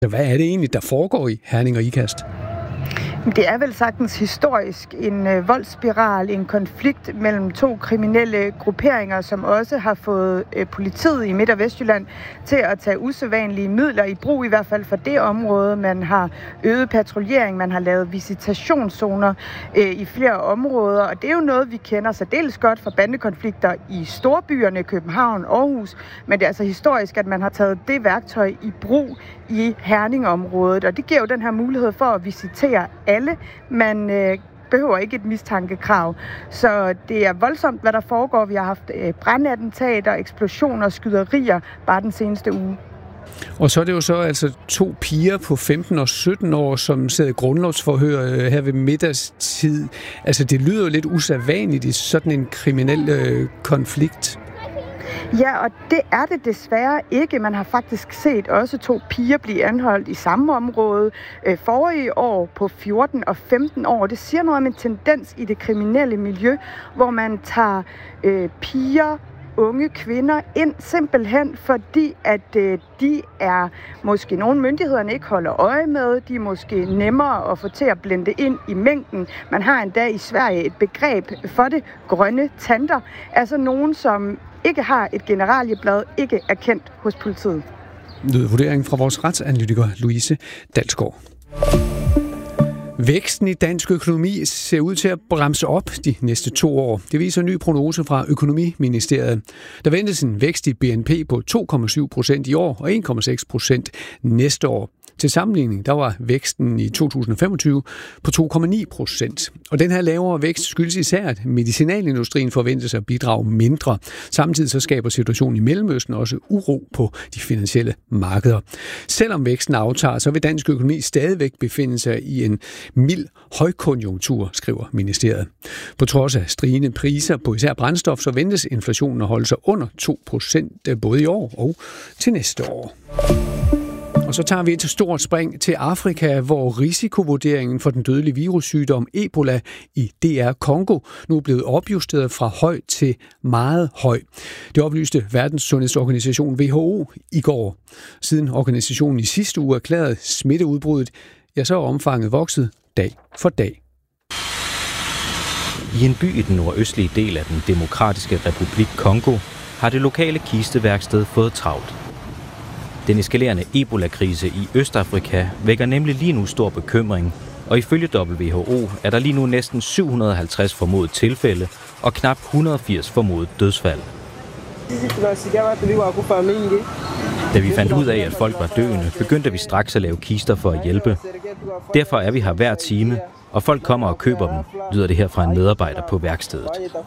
Hvad er det egentlig, der foregår i Herning og Ikast? Det er vel sagtens historisk en voldsspiral, en konflikt mellem to kriminelle grupperinger, som også har fået politiet i Midt- og Vestjylland til at tage usædvanlige midler i brug, i hvert fald for det område. Man har øget patruljering, man har lavet visitationszoner i flere områder, og det er jo noget, vi kender særdeles godt fra bandekonflikter i storbyerne, København og Aarhus, men det er altså historisk, at man har taget det værktøj i brug i Herning-området, og det giver jo den her mulighed for at visitere alle. Man behøver ikke et mistankekrav. Så det er voldsomt, hvad der foregår. Vi har haft brandattentater, eksplosioner og skyderier bare den seneste uge. Og så er det jo så altså 2 piger på 15 og 17 år, som sidder i grundlovsforhør her ved middagstid. Altså det lyder jo lidt usædvanligt i sådan en kriminel konflikt. Ja, og det er det desværre ikke. Man har faktisk set også 2 piger blive anholdt i samme område forrige år på 14 og 15 år. Det siger noget om en tendens i det kriminelle miljø, hvor man tager piger, unge kvinder ind simpelthen, fordi at de er måske nogle myndighederne ikke holder øje med. De er måske nemmere at få til at blende ind i mængden. Man har endda i Sverige et begreb for det, grønne tanter. Altså nogen, som ikke har et generalieblad, ikke er kendt hos politiet. Lød vurderingen fra vores retsanalytiker Louise Dalsgaard. Væksten i dansk økonomi ser ud til at bremse op de næste 2 år. Det viser en ny prognose fra Økonomiministeriet. Der ventes en vækst i BNP på 2,7% i år og 1,6% næste år. Til sammenligning, der var væksten i 2025 på 2,9%. Og den her lavere vækst skyldes især, at medicinalindustrien forventes at bidrage mindre. Samtidig så skaber situationen i Mellemøsten også uro på de finansielle markeder. Selvom væksten aftager, så vil dansk økonomi stadigvæk befinde sig i en mild højkonjunktur, skriver ministeriet. På trods af stigende priser på især brændstof, så ventes inflationen at holde sig under 2% både i år og til næste år. Og så tager vi et stort spring til Afrika, hvor risikovurderingen for den dødelige virussygdom Ebola i DR Congo nu er blevet opjusteret fra høj til meget høj. Det oplyste Verdenssundhedsorganisation WHO i går. Siden organisationen i sidste uge erklærede smitteudbruddet, ja, så er omfanget vokset dag for dag. I en by i den nordøstlige del af den demokratiske republik Kongo har det lokale kisteværksted fået travlt. Den eskalerende Ebola-krise i Østafrika vækker nemlig lige nu stor bekymring, og ifølge WHO er der lige nu næsten 750 formodet tilfælde og knap 180 formodet dødsfald. Da vi fandt ud af, at folk var døende, begyndte vi straks at lave kister for at hjælpe. Derfor er vi her hver time, og folk kommer og køber dem, lyder det her fra en medarbejder på værkstedet.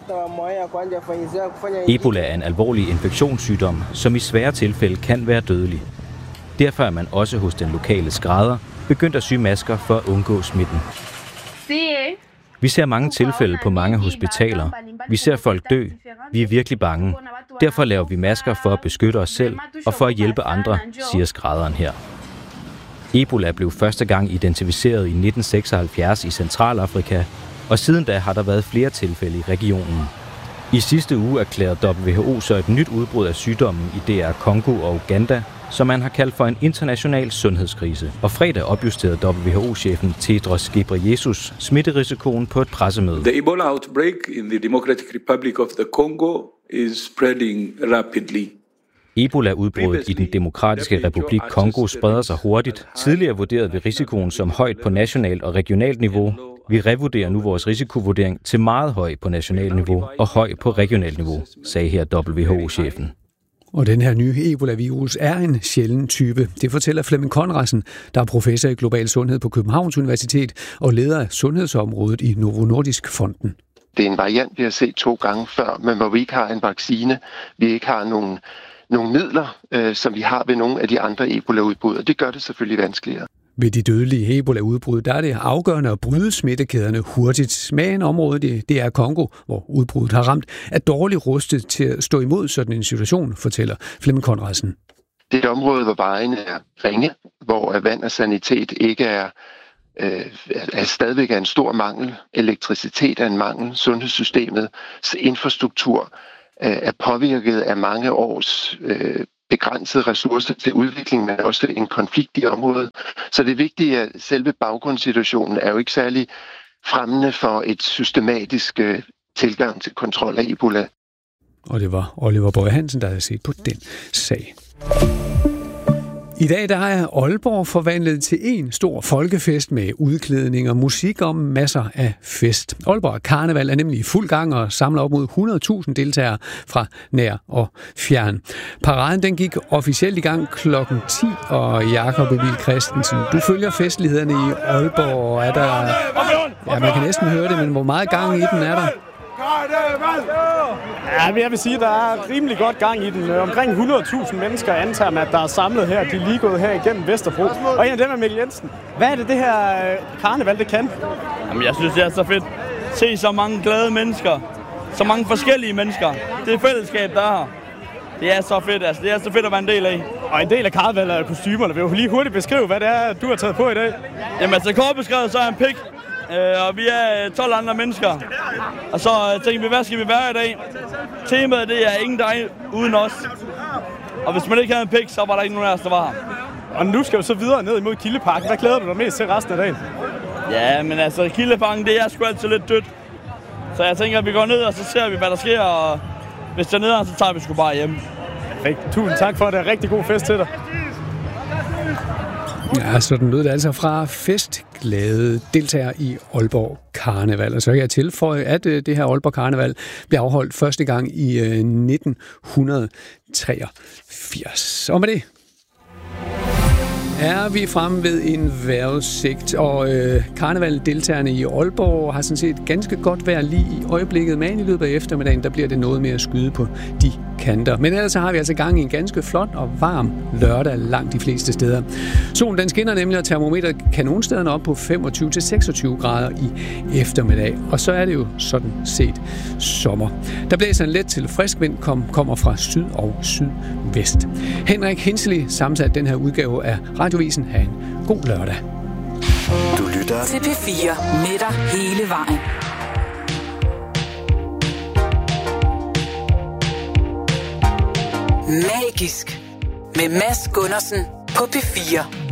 Ebola er en alvorlig infektionssygdom, som i svære tilfælde kan være dødelig. Derfor er man også hos den lokale skrædder begyndt at sy masker for at undgå smitten. Vi ser mange tilfælde på mange hospitaler. Vi ser folk dø. Vi er virkelig bange. Derfor laver vi masker for at beskytte os selv og for at hjælpe andre, siger skrædderen her. Ebola blev første gang identificeret i 1976 i Centralafrika, og siden da har der været flere tilfælde i regionen. I sidste uge erklærede WHO så et nyt udbrud af sygdommen i DR Congo og Uganda, som man har kaldt for en international sundhedskrise. Og fredag opjusterede WHO-chefen Tedros Ghebreyesus smitterisikoen på et pressemøde. The Ebola outbreak in the Democratic Republic of the Congo is spreading rapidly. Ebola-udbruddet i den demokratiske republik Kongo spreder sig hurtigt. Tidligere vurderede vi risikoen som højt på nationalt og regionalt niveau. Vi revurderer nu vores risikovurdering til meget høj på nationalt niveau og høj på regionalt niveau, sagde her WHO-chefen. Og den her nye Ebola-virus er en sjælden type. Det fortæller Flemming Conradsen, der er professor i global sundhed på Københavns Universitet og leder af sundhedsområdet i Novo Nordisk Fonden. Det er en variant, vi har set 2 gange før, men hvor vi ikke har en vaccine, vi ikke har nogle midler, som vi har ved nogle af de andre Ebola-udbrud, og det gør det selvfølgelig vanskeligere. Ved de dødelige Ebola-udbrud, der er det afgørende at bryde smittekæderne hurtigt. Men området, det er Kongo, hvor udbruddet har ramt, er dårligt rustet til at stå imod sådan en situation, fortæller Flemming Conradsen. Det er et område, hvor vejene er ringe, hvor vand og sanitet ikke er stadigvæk er en stor mangel. Elektricitet er en mangel. Sundhedssystemets infrastruktur er påvirket af mange års begrænsede ressourcer til udvikling, men også en konflikt i området. Så det er vigtigt, at selve baggrundssituationen er jo ikke særlig fremmende for et systematisk tilgang til kontrol af Ebola. Og det var Oliver Boye Hansen, der havde set på den sag. I dag der er Aalborg forvandlet til en stor folkefest med udklædning og musik og masser af fest. Aalborg Karneval er nemlig i fuld gang og samler op mod 100.000 deltagere fra nær og fjern. Paraden den gik officielt i gang klokken 10, og Jakob Emil Christensen, du følger festlighederne i Aalborg. Er der... Ja, man kan næsten høre det, men hvor meget gang i den er der? Ja, jeg vil sige, at der er rimelig godt gang i den. Omkring 100.000 mennesker antager man, at der er samlet her. De er lige gået her igennem Vesterbro. Og en af dem er Mikkel Jensen. Hvad er det her karneval, det kan? Jamen, jeg synes, det er så fedt. Se så mange glade mennesker. Så mange forskellige mennesker. Det er fællesskab, der er her. Det er så fedt, altså. Det er så fedt at være en del af. Og en del af karnevalet er kostymerne. Vil du lige hurtigt beskrive, hvad det er, du har taget på i dag? Jamen, altså kort beskrevet, så er en pik. Og vi er 12 andre mennesker. Og så tænkte vi, hvad skal vi være i dag? Temaet, det er ingen dig uden os. Og hvis man ikke havde en pik, så var der ikke nogen af os, der var her. Og nu skal vi så videre ned imod Kildeparken. Hvad glæder du dig mest til resten af dagen? Ja, men altså, Kildeparken, det er sgu altid lidt dødt. Så jeg tænker, at vi går ned, og så ser vi, hvad der sker. Og hvis der er nede, så tager vi sgu bare hjem. Perfekt. Tusind tak for det. Er rigtig god fest til dig. Ja, sådan lød det altså fra festglade deltagere i Aalborg Karneval. Og så kan jeg tilføje, at det her Aalborg Karneval blev afholdt første gang i 1983. Og med det er vi fremme ved en vejrudsigt, og karnevaldeltagerne i Aalborg har sådan set ganske godt vejr lige i øjeblikket, men i løbet af eftermiddagen, der bliver det noget mere at skyde på de kanter. Men ellers så har vi altså gang i en ganske flot og varm lørdag langt de fleste steder. Solen den skinner nemlig, og termometeret kan nogle steder op på 25-26 grader i eftermiddag. Og så er det jo sådan set sommer. Der blæser en let til frisk vind, kommer fra syd og sydvest. Henrik Hinsley sammensat den her udgave af Radiovisen. Ha' en god lørdag. Du lytter til P4 med dig hele vejen. Magisk med Mads Gundersen på P4.